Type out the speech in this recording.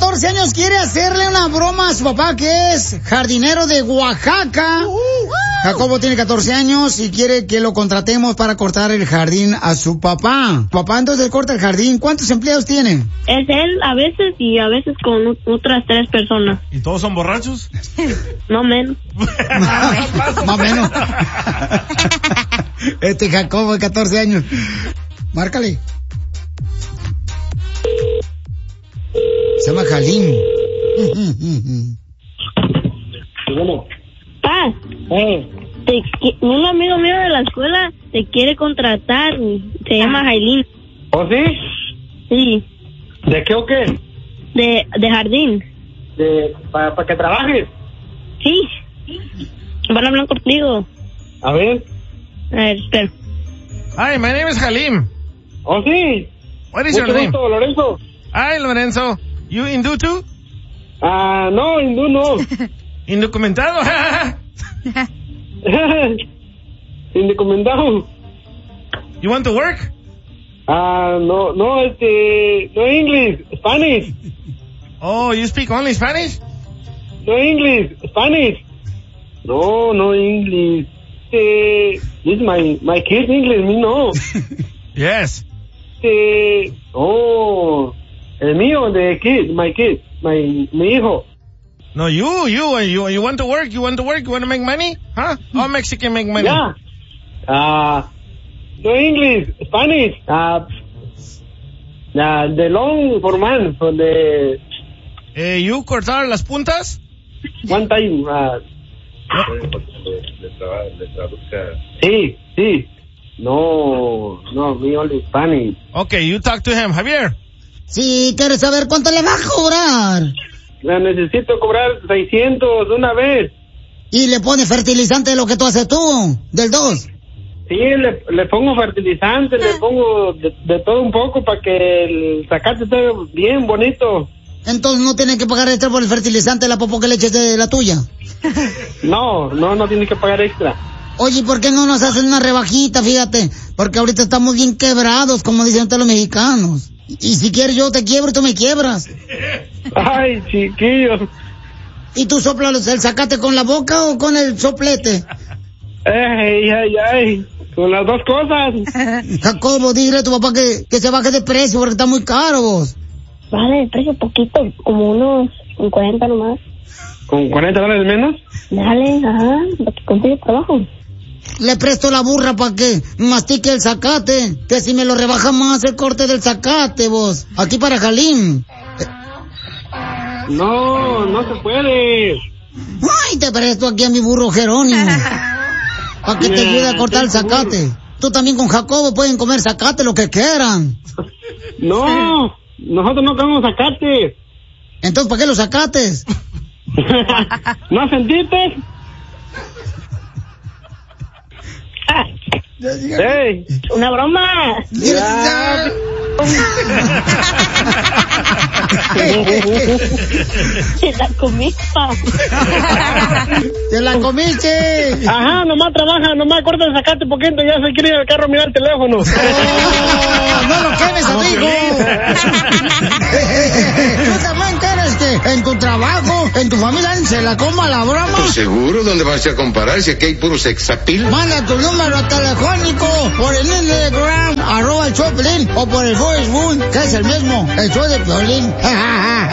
14 años quiere hacerle una broma a su papá, que es jardinero de Oaxaca. Jacobo tiene 14 años y quiere que lo contratemos para cortar el jardín a su papá. Papá, entonces corta el jardín. ¿Cuántos empleados tiene? Es él a veces y a veces con otras 3 personas. ¿Y todos son borrachos? No menos. Más o menos. Jacobo de 14 años. Márcale. Se llama Jalim. Pa, un amigo mío de la escuela te quiere contratar. Se llama Jailín. ¿Oh, sí? Sí. ¿De qué o qué? De jardín. ¿Para que trabajes? Sí. Van a hablar contigo. A ver, espera. Hi, my name is Halim. ¿oh, sí? What is your Mucho name? gusto, Lorenzo. Hi, Lorenzo. You Hindu too? No, hindú no. Indocumentado. Indocumentado. You want to work? No, no English, Spanish. Oh, you speak only Spanish? No English, Spanish. No English. This is my kid's English, me no. Yes. El mío, mi hijo. No, you want to work? You want to make money? Huh? All Mexican make money. Yeah. No English, Spanish. The long for man, for the... You cortar las puntas? One time. Le traduzca. Sí. No, me only Spanish. Okay, you talk to him. Javier. Sí, quiero saber cuánto le va a cobrar. Necesito cobrar 600 una vez. Y le pone fertilizante de lo que tú haces tú, del 2. Sí, le pongo fertilizante, le pongo de todo un poco para que el zacate esté bien bonito. Entonces no tiene que pagar extra por el fertilizante de la popó que le eches de la tuya. No tiene que pagar extra. Oye, ¿por qué no nos hacen una rebajita? Fíjate, porque ahorita estamos bien quebrados, como dicen todos los mexicanos. Y si quieres yo te quiebro y tú me quiebras. Ay, chiquillos. ¿Y tú soplas el zacate con la boca o con el soplete? Ay, con las dos cosas. Jacobo, dile a tu papá que se baje de precio porque está muy caro vos. Vale, el precio poquito, como unos 40 nomás. ¿Con $40 menos? Dale, para que consiga trabajo. Le presto la burra para que mastique el zacate, que si me lo rebaja más el corte del zacate, vos. Aquí para Jalim. No se puede. Ay, te presto aquí a mi burro Jerónimo, para que te ayude a cortar el zacate. Tú también con Jacobo pueden comer zacate, lo que quieran. No, nosotros no comemos zacate. Entonces, ¿para qué los zacates? ¿No sentiste? ¡Ey! ¡Una broma! Ya. ¡Se la comiste! ¡Te la comiste! Ajá, nomás trabaja, nomás corta el zacate poquito, ya se quiere ir al carro a mirar el teléfono. ¡Oh, no lo quemes, amigo! ¿Tú también quieres que en tu trabajo, en tu familia, se la coma la broma? Pues seguro, ¿dónde vas a comparar si aquí hay puro sexapil? Manda tu número telefónico por el Instagram, @el Choplin, o por el Facebook, que es el mismo, el show de Piolín.